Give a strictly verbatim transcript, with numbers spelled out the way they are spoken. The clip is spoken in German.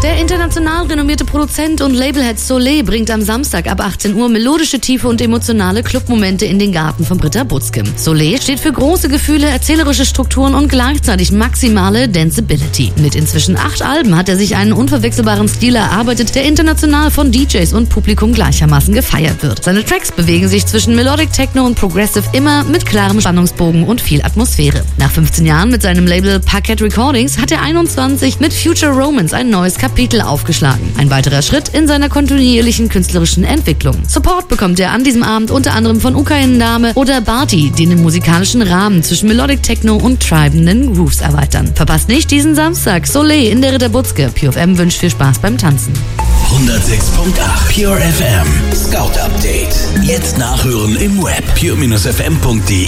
Der international renommierte Produzent und Labelhead Soleil bringt am Samstag ab achtzehn Uhr melodische Tiefe und emotionale Clubmomente in den Garten von Britta Butzke. Soleil steht für große Gefühle, erzählerische Strukturen und gleichzeitig maximale Danceability. Mit inzwischen acht Alben hat er sich einen unverwechselbaren Stil erarbeitet, der international von D Js und Publikum gleichermaßen gefeiert wird. Seine Tracks bewegen sich zwischen Melodic Techno und Progressive, immer mit klarem Spannungsbogen und viel Atmosphäre. Nach fünfzehn Jahren mit seinem Label Parquet Recordings hat er einundzwanzig mit Future Romance ein neues Kapitel aufgeschlagen. Ein weiterer Schritt in seiner kontinuierlichen künstlerischen Entwicklung. Support bekommt er an diesem Abend unter anderem von Ukrainendame oder Barty, die den musikalischen Rahmen zwischen Melodic Techno und treibenden Grooves erweitern. Verpasst nicht diesen Samstag Soleil in der Ritter Butzke. Pure F M wünscht viel Spaß beim Tanzen. hundertsechs Komma acht Pure F M Scout Update. Jetzt nachhören im Web pure Bindestrich f m punkt d e.